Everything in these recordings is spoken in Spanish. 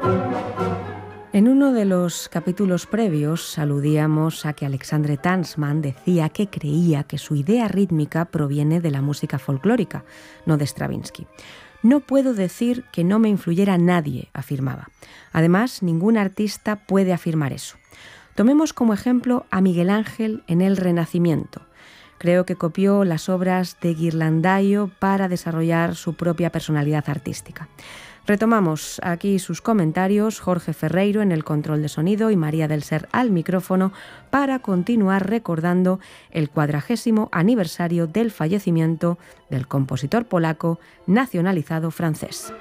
En uno de los capítulos previos aludíamos a que Alexandre Tansman decía que creía que su idea rítmica proviene de la música folclórica, no de Stravinsky. No puedo decir que no me influyera nadie, afirmaba. Además, ningún artista puede afirmar eso. Tomemos como ejemplo a Miguel Ángel en el Renacimiento. Creo que copió las obras de Ghirlandaio para desarrollar su propia personalidad artística. Retomamos aquí sus comentarios, Jorge Ferreiro en el control de sonido y María del Ser al micrófono, para continuar recordando el 40º aniversario del fallecimiento del compositor polaco nacionalizado francés.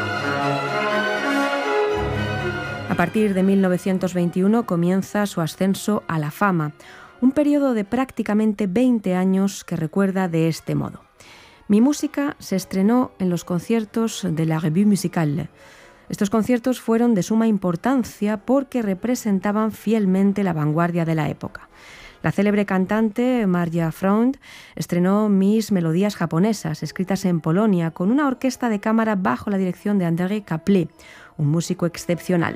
A partir de 1921 comienza su ascenso a la fama, un periodo de prácticamente 20 años que recuerda de este modo. Mi música se estrenó en los conciertos de la Revue Musicale. Estos conciertos fueron de suma importancia porque representaban fielmente la vanguardia de la época. La célebre cantante Marja Freund estrenó mis melodías japonesas, escritas en Polonia, con una orquesta de cámara bajo la dirección de André Caplet, un músico excepcional.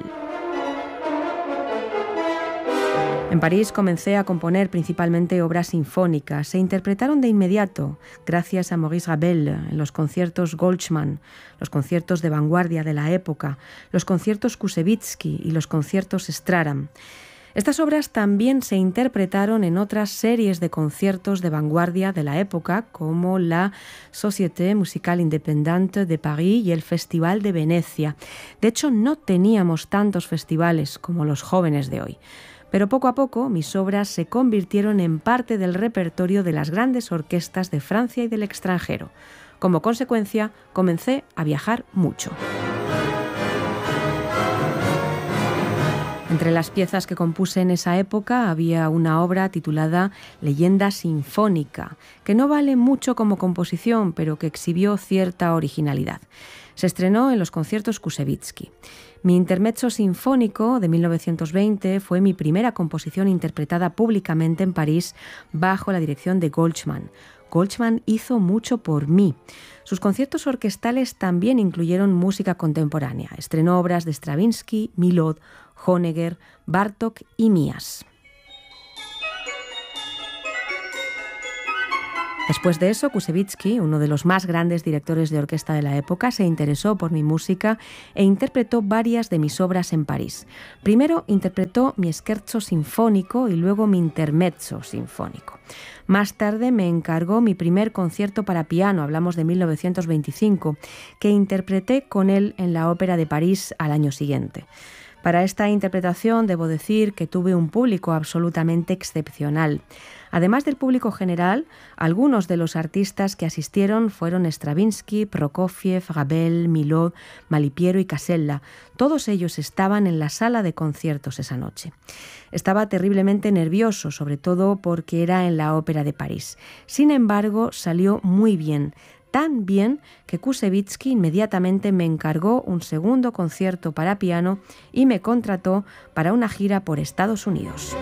En París comencé a componer principalmente obras sinfónicas. Se interpretaron de inmediato, gracias a Maurice Ravel, en los conciertos Goldschmann, los conciertos de vanguardia de la época, los conciertos Koussevitzky y los conciertos Straham. Estas obras también se interpretaron en otras series de conciertos de vanguardia de la época, como la Société Musicale Indépendante de París y el Festival de Venecia. De hecho, no teníamos tantos festivales como los jóvenes de hoy. Pero poco a poco mis obras se convirtieron en parte del repertorio de las grandes orquestas de Francia y del extranjero. Como consecuencia, comencé a viajar mucho. Entre las piezas que compuse en esa época había una obra titulada Leyenda Sinfónica, que no vale mucho como composición, pero que exhibió cierta originalidad. Se estrenó en los conciertos Koussevitzky. Mi intermezzo sinfónico de 1920 fue mi primera composición interpretada públicamente en París bajo la dirección de Goldschmann. Goldschmann hizo mucho por mí. Sus conciertos orquestales también incluyeron música contemporánea. Estrenó obras de Stravinsky, Milhaud, Honegger, Bartók y mías. Después de eso, Koussevitzky, uno de los más grandes directores de orquesta de la época, se interesó por mi música e interpretó varias de mis obras en París. Primero interpretó mi scherzo sinfónico y luego mi intermezzo sinfónico. Más tarde me encargó mi primer concierto para piano, hablamos de 1925, que interpreté con él en la Ópera de París al año siguiente. Para esta interpretación debo decir que tuve un público absolutamente excepcional. Además del público general, algunos de los artistas que asistieron fueron Stravinsky, Prokofiev, Ravel, Milhaud, Malipiero y Casella. Todos ellos estaban en la sala de conciertos esa noche. Estaba terriblemente nervioso, sobre todo porque era en la Ópera de París. Sin embargo, salió muy bien. Tan bien que Koussevitzky inmediatamente me encargó un segundo concierto para piano y me contrató para una gira por Estados Unidos.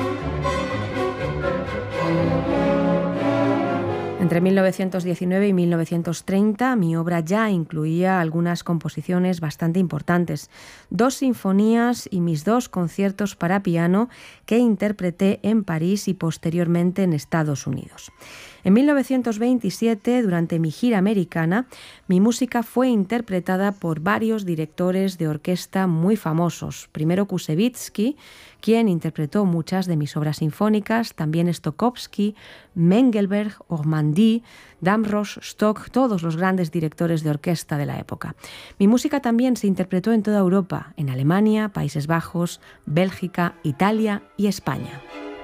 Entre 1919 y 1930 mi obra ya incluía algunas composiciones bastante importantes, 2 sinfonías y mis 2 conciertos para piano que interpreté en París y posteriormente en Estados Unidos. En 1927, durante mi gira americana, mi música fue interpretada por varios directores de orquesta muy famosos. Primero Koussevitzky, quien interpretó muchas de mis obras sinfónicas, también Stokowski, Mengelberg, Ormandy, Damrosch, Stock, todos los grandes directores de orquesta de la época. Mi música también se interpretó en toda Europa, en Alemania, Países Bajos, Bélgica, Italia y España.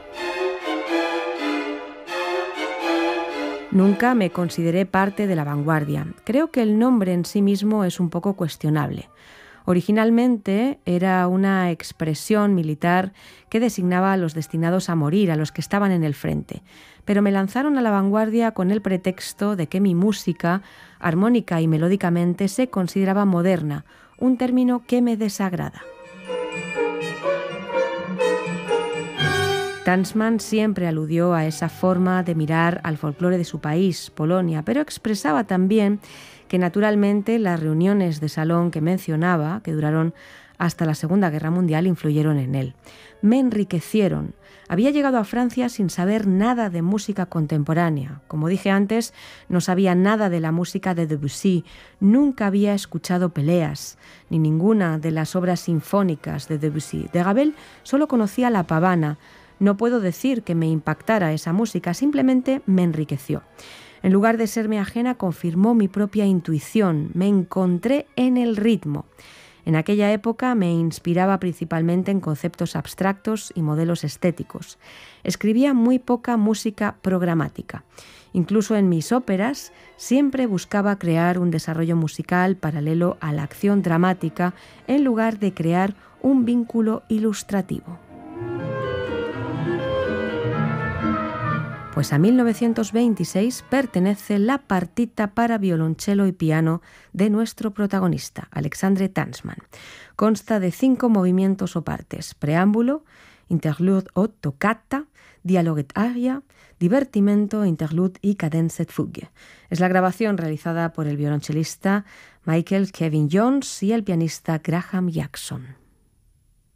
Nunca me consideré parte de la vanguardia. Creo que el nombre en sí mismo es un poco cuestionable. Originalmente era una expresión militar que designaba a los destinados a morir, a los que estaban en el frente. Pero me lanzaron a la vanguardia con el pretexto de que mi música, armónica y melódicamente, se consideraba moderna, un término que me desagrada. Tansman siempre aludió a esa forma de mirar al folclore de su país, Polonia, pero expresaba también que naturalmente las reuniones de salón que mencionaba, que duraron hasta la Segunda Guerra Mundial, influyeron en él. Me enriquecieron. Había llegado a Francia sin saber nada de música contemporánea. Como dije antes, no sabía nada de la música de Debussy, nunca había escuchado Peleas, ni ninguna de las obras sinfónicas de Debussy. De Ravel solo conocía La Pavana. No puedo decir que me impactara esa música, simplemente me enriqueció. En lugar de serme ajena, confirmó mi propia intuición, me encontré en el ritmo. En aquella época me inspiraba principalmente en conceptos abstractos y modelos estéticos. Escribía muy poca música programática. Incluso en mis óperas siempre buscaba crear un desarrollo musical paralelo a la acción dramática en lugar de crear un vínculo ilustrativo. Pues a 1926 pertenece la partita para violonchelo y piano de nuestro protagonista, Alexandre Tansman. Consta de 5 movimientos o partes: preámbulo, interlude o toccata, dialogue et aria, divertimento, interlude y cadence et fugue. Es la grabación realizada por el violonchelista Michael Kevin Jones y el pianista Graham Jackson.